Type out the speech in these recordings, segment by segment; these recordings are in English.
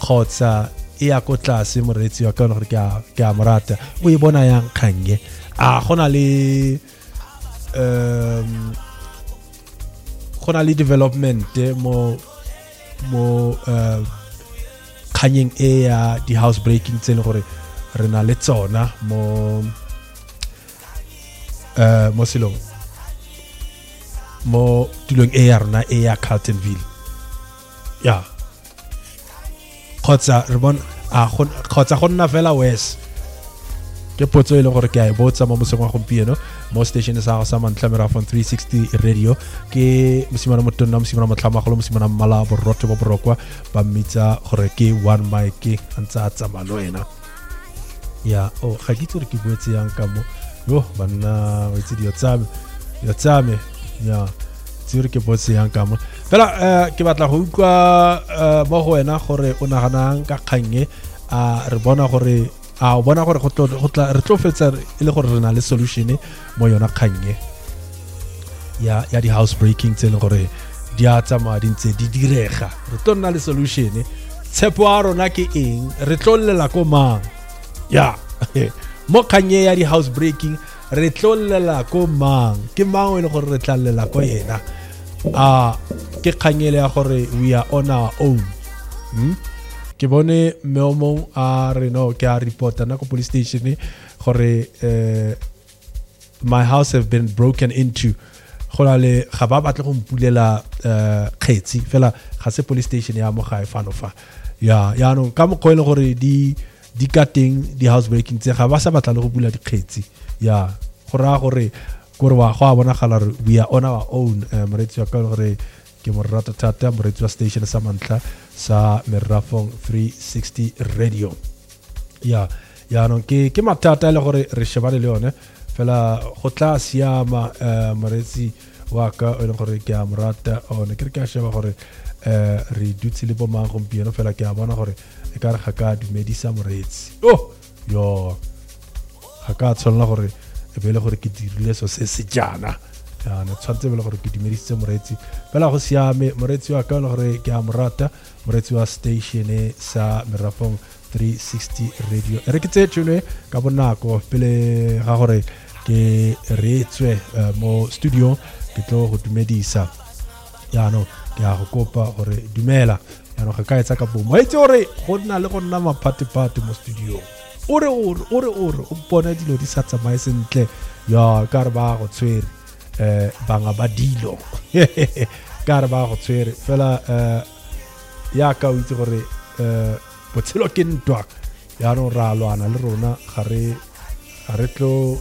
khotsa e ya ko tlase moretsi wa ka gore ke a morata o e bona yang khange a gona le development mo khanyeng e ya di house breaking tsene gore re na le tsona mo silong mo tulong e ya rona e ya Carltonville ya khotsa re bon a khotsa gonna fela wes ke potso ile gore ke a botsa mo mosong wa gompieno mo station sa Mantla Merafon 360 radio ke mosimana motonna mosimana motlhamagolo mosimana mmala borotho bo borokwa ba mmitsa gore ke one mic antsa tsamalo ena ya o ga ke tsore ke boetse yang ka mo yo banna o itse dio tsame ya tsore ke boetse yang ka mo fela ke batla go utlwa mo go wena gore o naganang ka kganye a re bona gore a bona gore go tla re tlo fetsa ile gore re na le solution mo yona kganye ya di house breaking tsene gore di a tsamaya dintse di direga re tlo nna le solution tshepo a rona ke eng re tlo llela ko mang ya mo kganye ya di house breaking re tlo llela ko mang ke mang ile gore re tla llela ko yena ke kganyele ya gore we are on our own ke bone meomong a re no ke a reporta na ko police station gore my house have been broken into gola le ga ba batla go mpulela kgetsi fela ga se police station ya mo ga e fanofa ya no ka mo koele gore di kateng di house breaking tse ga ba sa batla le go bula dikgetsi ya gore wa go a bona gala we are on our own moretsi wa ka gore ke mo rata thata moretsi wa station sa Mantla sa Merafong 360 radio ya no ke matata le gore re shebane le yone fela go tla siama moretsi wa ka le gore ke a morata one ke a sheba gore re dutse le bo mang gompieno fela ke a bona gore e ka re ga ka dumedisa moretsi yo ga ka tsholla gore e bele gore ke dirile so se jana ya ne tshwantse bele gore ke dumedise moretsi fela go siame moretsi wa ka le gore ke a morata moretsi wa station sa Merafong 360 radio re ke tsetswe ka bonako pele ga gore ke reetswe mo studio ke tlo go dumedisa ya no ke a go kopa gore dumela ya no ga ka etsa ka bomo itse gore go nna le go nna maphathephathe mo studio ore o bona dilo di sa tsamaye sentle ya ka re ba go tshwere banga ba dilo ka re ba go tshwere fela ya ka o itse gore botshelo ke ntwa ya no ra lwana le rona ga re tlo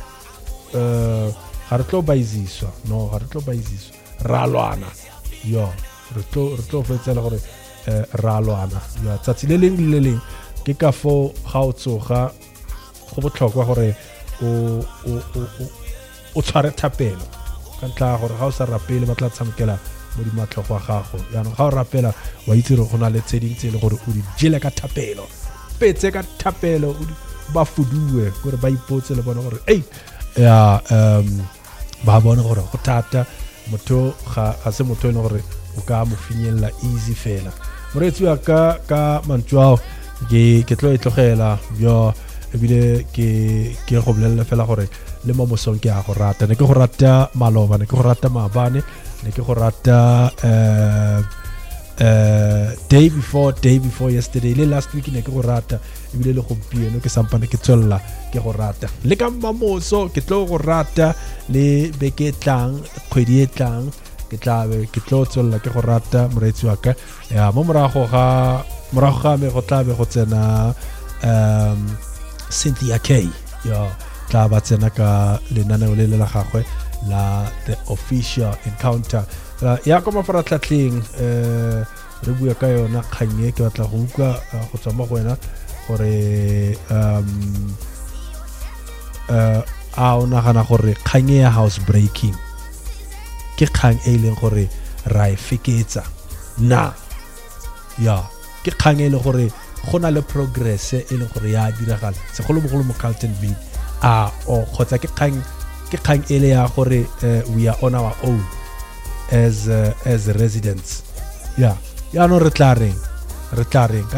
baiziswa ra lwana yo re tlo fetsela gore ra lwana ya tsatsi le leng ke ka fo ga o tsoga go botlhokwa gore o tshware thapelo ka ntla gore ga o sa rapele ba tla tsamkela mo di matlhogo a gago ya no ga o rapela wa itse re gona le tseding tse le gore o di jele ka thapelo petse ka thapelo ba fuduwe gore ba ipotse le bona gore ya ba bona gore go thata motho ga se motho le gore o ka mo finyella easy fela moretsi wa ka mantswao ke tlo itlogela yo ebile ke go bolella fela gore le mo mosong ke a go rata ne ke go rata maloba ne ke go rata maabane ne ke go rata day before yesterday le last week ne ke go rata ebile le gompieno ke sampane ke tswella ke go rata le ka mamoso ke tlo go rata le beke tlang kgwedi e tlang ke tlo tswella ke go rata moretsi wa ka ya mo morago ga me go tlabe go tsena Cynthia K ya tla ba tsena ka lenaneo le la gagwe la The Official Encounter ya go mafaratlhatlheng re bua ka yona kganye ke batla go utlwa go tswa mo go wena gore a o nagana gore kganye ya house breaking ke kgang e leng gore ra e feketsa na ya ke kgang e le gore go na le progress e leng gore ya diragala segolobogolo mo Carltonville o kgotsa ke kgang e le ya gore we are on our own as residents ya no re tla reng